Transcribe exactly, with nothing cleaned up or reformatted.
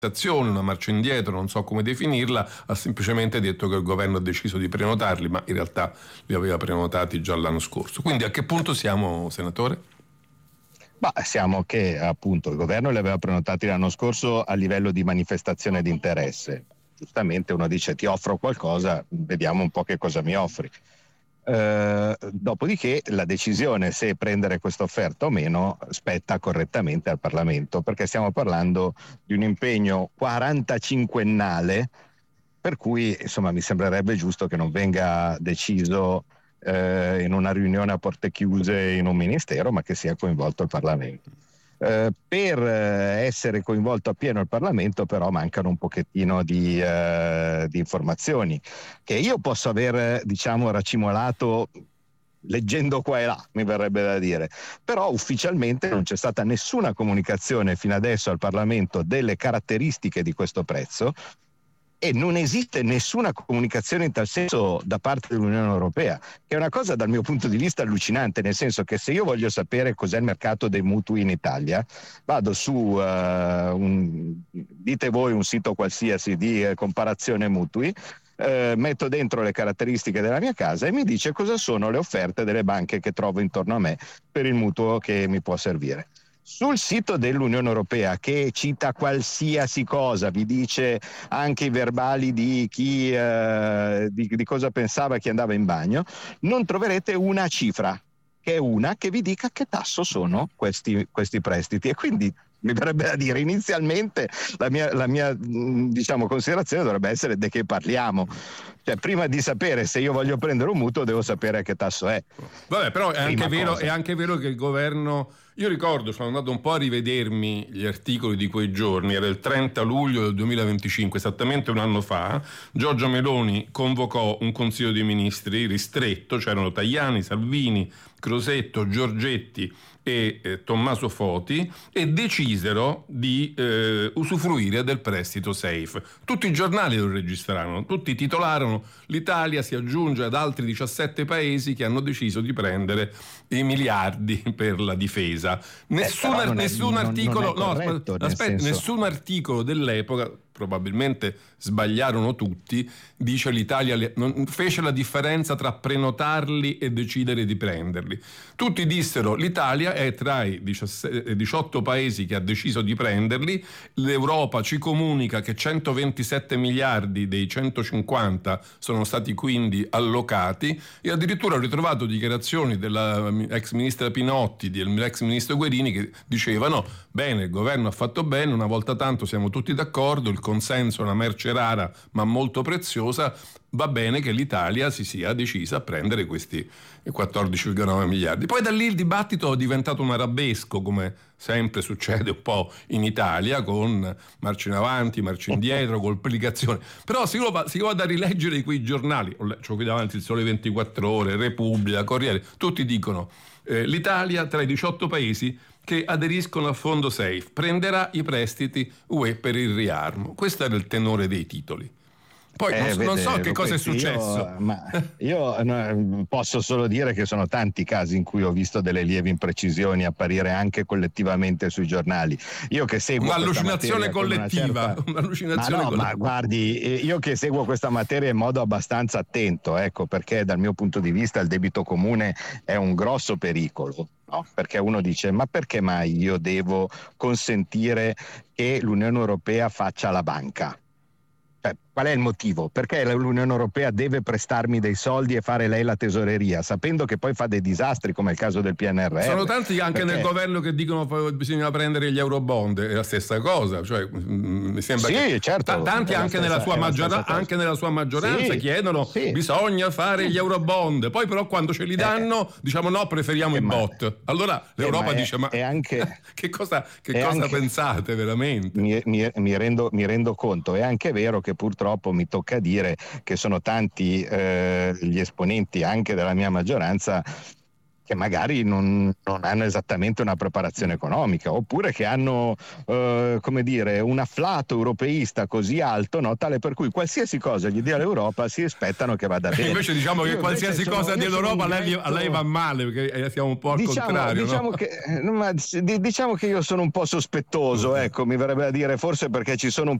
una marcia indietro, non so come definirla, ha semplicemente detto che il governo ha deciso di prenotarli, ma in realtà li aveva prenotati già l'anno scorso. Quindi a che punto siamo, senatore? Bah, siamo che appunto il governo li aveva prenotati l'anno scorso a livello di manifestazione di interesse. Giustamente uno dice ti offro qualcosa, vediamo un po' che cosa mi offri. Uh, dopodiché la decisione se prendere questa offerta o meno spetta correttamente al Parlamento, perché stiamo parlando di un impegno quarantacinquennale, per cui insomma mi sembrerebbe giusto che non venga deciso uh, in una riunione a porte chiuse in un ministero, ma che sia coinvolto il Parlamento. Uh, per essere coinvolto appieno il Parlamento però mancano un pochettino di, uh, di informazioni che io posso aver diciamo racimolato leggendo qua e là, mi verrebbe da dire, però ufficialmente non c'è stata nessuna comunicazione fino adesso al Parlamento delle caratteristiche di questo prezzo e non esiste nessuna comunicazione in tal senso da parte dell'Unione Europea, che è una cosa dal mio punto di vista allucinante, nel senso che se io voglio sapere cos'è il mercato dei mutui in Italia, vado su, uh, un, dite voi, un sito qualsiasi di eh, comparazione mutui, Uh, metto dentro le caratteristiche della mia casa e mi dice cosa sono le offerte delle banche che trovo intorno a me per il mutuo che mi può servire. Sul sito dell'Unione Europea, che cita qualsiasi cosa, vi dice anche i verbali di chi uh, di, di cosa pensava chi andava in bagno, non troverete una cifra, che è una che vi dica che tasso sono questi, questi prestiti, e quindi mi verrebbe da dire inizialmente la mia, la mia diciamo considerazione dovrebbe essere di che parliamo, cioè prima di sapere se io voglio prendere un mutuo devo sapere che tasso è. Vabbè, però è anche, vero, è anche vero che il governo, io ricordo, sono andato un po' a rivedermi gli articoli di quei giorni, era il trenta luglio del duemilaventicinque, esattamente un anno fa. Giorgia Meloni convocò un consiglio dei ministri ristretto, c'erano Tajani, Salvini, Crosetto, Giorgetti e eh, Tommaso Foti, e decisero di eh, usufruire del prestito SAFE. Tutti i giornali lo registrarono, tutti titolarono: l'Italia si aggiunge ad altri diciassette paesi che hanno deciso di prendere i miliardi per la difesa. Nessun, eh, nessun è, articolo, non, non corretto, no, aspetta, senso... nessun articolo dell'epoca, probabilmente sbagliarono tutti, dice l'Italia non fece la differenza tra prenotarli e decidere di prenderli. Tutti dissero l'Italia è tra i diciotto paesi che ha deciso di prenderli, l'Europa ci comunica che centoventisette miliardi dei centocinquanta sono stati quindi allocati, e addirittura ho ritrovato dichiarazioni della ex ministra Pinotti, dell'ex ministro Guerini, che dicevano bene, il governo ha fatto bene, una volta tanto siamo tutti d'accordo, il consenso è una merce rara ma molto preziosa, va bene che l'Italia si sia decisa a prendere questi quattordici virgola nove miliardi. Poi da lì il dibattito è diventato un arabesco, come sempre succede un po' in Italia, con marcia in avanti, marcia indietro, complicazioni. Però se io, se io vado a rileggere quei giornali, ho qui davanti il Sole ventiquattro Ore, Repubblica, Corriere, tutti dicono eh, l'Italia tra i diciotto paesi che aderiscono al fondo SAFE prenderà i prestiti U E per il riarmo. Questo era il tenore dei titoli. Poi eh, non, vede, non so che cosa è successo. Io, ma io no, posso solo dire che sono tanti casi in cui ho visto delle lievi imprecisioni apparire anche collettivamente sui giornali. Io che seguo un'allucinazione collettiva, una certa... un'allucinazione ma no, collettiva. Ma guardi, io che seguo questa materia in modo abbastanza attento, ecco, perché dal mio punto di vista il debito comune è un grosso pericolo. No? Perché uno dice ma perché mai io devo consentire che l'Unione Europea faccia la banca? Cioè, qual è il motivo? Perché l'Unione Europea deve prestarmi dei soldi e fare lei la tesoreria, sapendo che poi fa dei disastri come il caso del P N R R? Sono tanti anche perché... nel governo che dicono che bisogna prendere gli eurobond, è la stessa cosa, cioè, mi sembra sì, che certo, tanti anche, stessa, nella sua maggior... anche nella sua maggioranza sì, chiedono sì. bisogna fare gli eurobond, poi però quando ce li danno eh, diciamo no, preferiamo eh, i bot. Allora l'Europa eh, ma dice è, ma è anche, che cosa, che cosa anche, pensate veramente? Mi, mi, mi, rendo, mi rendo conto, è anche vero che purtroppo mi tocca dire che sono tanti eh, gli esponenti anche della mia maggioranza che magari non, non hanno esattamente una preparazione economica, oppure che hanno eh, come dire un afflato europeista così alto, no? Tale per cui qualsiasi cosa gli dia l'Europa si aspettano che vada bene. Invece diciamo che io qualsiasi sono, cosa dell'Europa a lei, a lei va male, perché siamo un po' al diciamo, contrario. Diciamo, no? che, ma, diciamo che io sono un po' sospettoso, ecco, mi verrebbe a dire, forse perché ci sono un